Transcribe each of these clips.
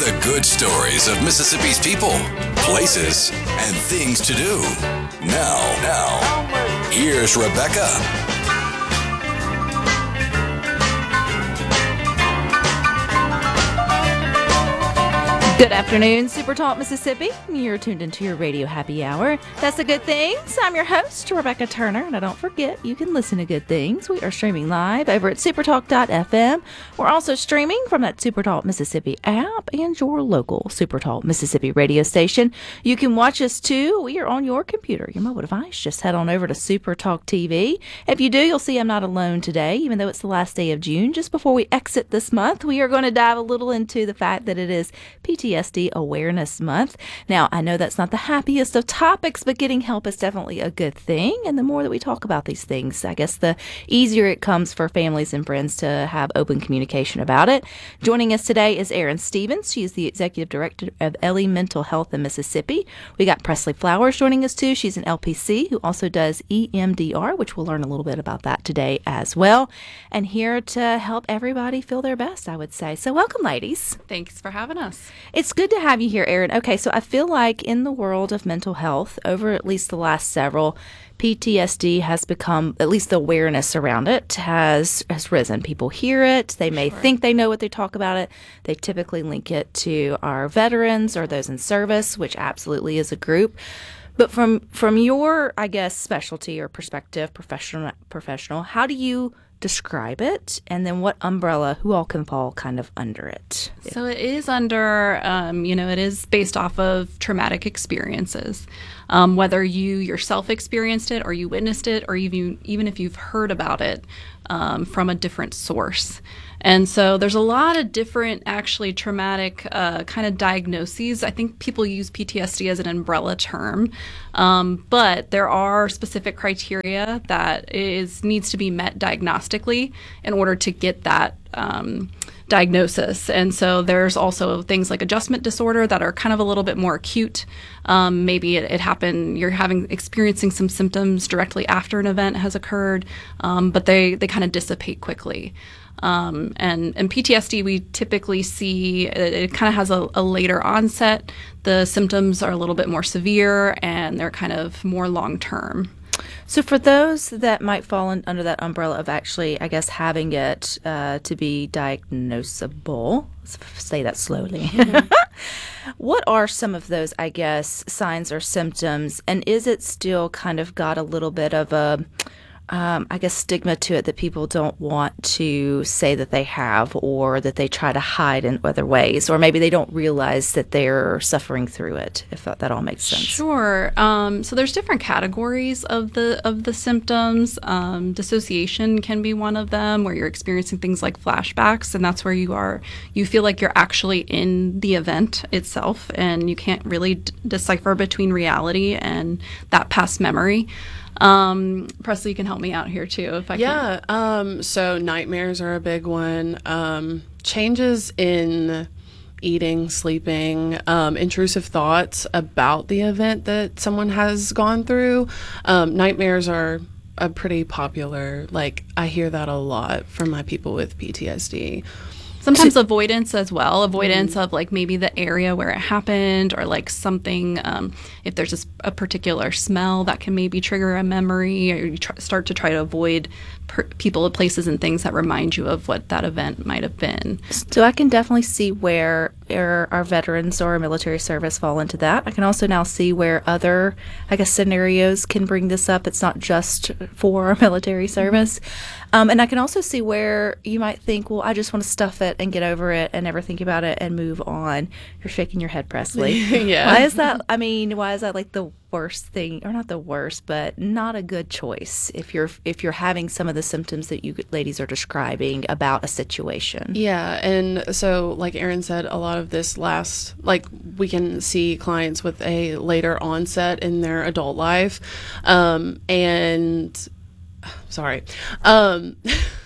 The good stories of Mississippi's people, places, and things to do. Now, here's Rebecca. Good afternoon, Super Talk Mississippi. You're tuned into your radio happy hour. That's the Good Things. I'm your host, Rebecca Turner. And don't forget, you can listen to Good Things. We are streaming live over at supertalk.fm. We're also streaming from that Super Talk Mississippi app and your local Super Talk Mississippi radio station. You can watch us too. We are on your computer, your mobile device. Just head on over to Super Talk TV. If you do, you'll see I'm not alone today, even though it's the last day of June. Just before we exit this month, we are going to dive a little into the fact that it is PTSD Awareness Month. Now, I know that's not the happiest of topics, but getting help is definitely a good thing. And the more that we talk about these things, I guess the easier it comes for families and friends to have open communication about it. Joining us today is Erin Stevens. She is the Executive Director of Ellie Mental Health in Mississippi. We got Presley Flowers joining us too. She's an LPC who also does EMDR, which we'll learn a little bit about that today as well. And here to help everybody feel their best, I would say. So welcome, ladies. Thanks for having us. It's good to have you here, Erin. Okay, so I feel like in the world of mental health, over at least the last several, PTSD has become, at least the awareness around it has risen. People hear it. They may think they know what they talk about it. They typically link it to our veterans or those in service, which absolutely is a group. But from your, I guess, specialty or perspective, professional, how do you describe it, and then what umbrella, who all can fall kind of under it? So it is under, it is based off of traumatic experiences. Whether you yourself experienced it or you witnessed it, or even if you've heard about it from a different source. And so there's a lot of different actually traumatic kind of diagnoses. I think people use PTSD as an umbrella term, but there are specific criteria that needs to be met diagnostically in order to get that diagnosis. And so there's also things like adjustment disorder that are kind of a little bit more acute. Maybe it happened, you're experiencing some symptoms directly after an event has occurred, but they kind of dissipate quickly. And PTSD, we typically see it kind of has a later onset. The symptoms are a little bit more severe, and they're kind of more long-term. So for those that might fall under that umbrella of actually, I guess, having it to be diagnosable, let's say that slowly, what are some of those, I guess, signs or symptoms? And is it still kind of got a little bit of a stigma to it that people don't want to say that they have, or that they try to hide in other ways, or maybe they don't realize that they're suffering through it, if that all makes sense? Sure. So there's different categories of the symptoms. Dissociation can be one of them, where you're experiencing things like flashbacks, and that's where you feel like you're actually in the event itself, and you can't really decipher between reality and that past memory. Presley, you can help me out here too if I can. Yeah. So nightmares are a big one. Changes in eating, sleeping, intrusive thoughts about the event that someone has gone through. Nightmares are a pretty popular, I hear that a lot from my people with PTSD. Sometimes avoidance as well. Avoidance of maybe the area where it happened, or something, if there's a particular smell that can maybe trigger a memory, or you start to try to avoid people, places, and things that remind you of what that event might have been. So I can definitely see where our veterans or military service fall into that. I can also now see where other, I guess, scenarios can bring this up. It's not just for our military service. And I can also see where you might think, well, I just want to stuff it and get over it and never think about it and move on. You're shaking your head, Presley. Yeah. Why is that? Why is that the worst thing, or not the worst, but not a good choice if you're having some of the symptoms that you ladies are describing about a situation? Yeah, and so like Erin said, a lot of this we can see clients with a later onset in their adult life, and sorry. Well,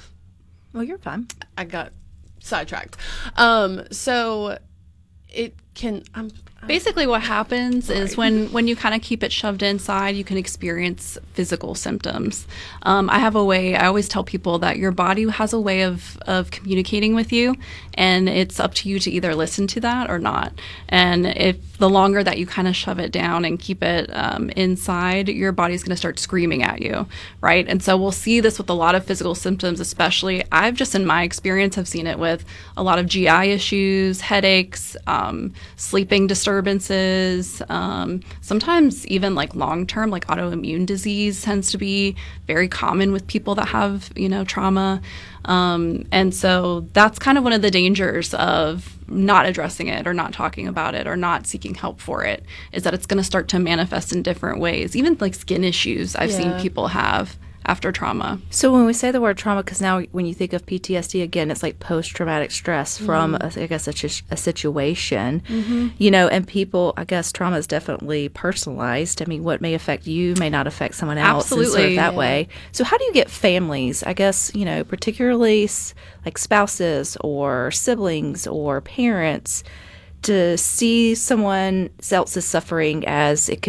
you're fine. I got sidetracked. So it Basically, what happens is when you kind of keep it shoved inside, you can experience physical symptoms. I always tell people that your body has a way of communicating with you, and it's up to you to either listen to that or not. And if the longer that you kind of shove it down and keep it inside, your body's going to start screaming at you, right? And so we'll see this with a lot of physical symptoms, especially I've just in my experience have seen it with a lot of GI issues, headaches, sleeping disturbances, sometimes even like long-term, like autoimmune disease tends to be very common with people that have, trauma. And so that's kind of one of the dangers of not addressing it or not talking about it or not seeking help for it, is that it's going to start to manifest in different ways, even like skin issues I've seen people have after trauma. So when we say the word trauma, because now when you think of PTSD, again, it's like post-traumatic stress from, a situation, and people, I guess trauma is definitely personalized. I mean, what may affect you may not affect someone else. Absolutely. And sort of that way. So how do you get families, I guess, particularly like spouses or siblings or parents, to see someone else's suffering as it could,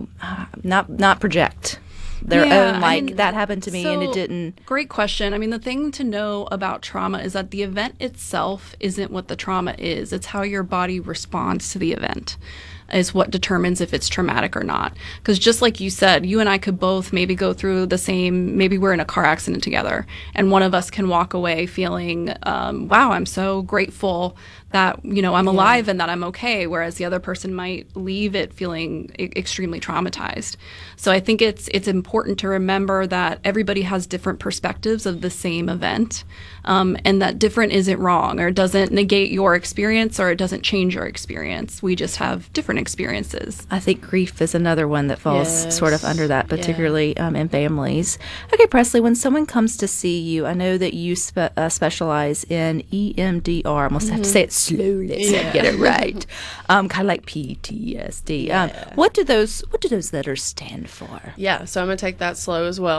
not project their own, that happened to me and it didn't. Great question. I mean, the thing to know about trauma is that the event itself isn't what the trauma is. It's how your body responds to the event is what determines if it's traumatic or not. Because just like you said, you and I could both maybe go through the same, maybe we're in a car accident together, and one of us can walk away feeling, wow, I'm so grateful that, I'm alive and that I'm okay, whereas the other person might leave it feeling extremely traumatized. So I think it's important to remember that everybody has different perspectives of the same event, and that different isn't wrong, or it doesn't negate your experience, or it doesn't change your experience. We just have different experiences. I think grief is another one that falls sort of under that, particularly in families. Okay, Presley, when someone comes to see you, I know that you specialize in EMDR. I almost have to say it slowly so I get it right. Kind of like PTSD. What do those letters stand for? Yeah, so I'm going to take that slow as well.